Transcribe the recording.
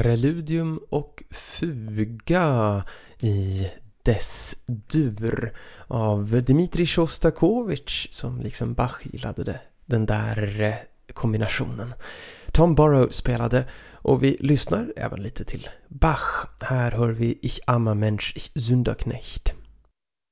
Preludium och fuga i Des-dur av Dmitrij Sjostakovitj, som liksom Bach gillade den där kombinationen. Tom Burrow spelade, och vi lyssnar även lite till Bach. Här hör vi Ich armer Mensch, ich Sünderknecht.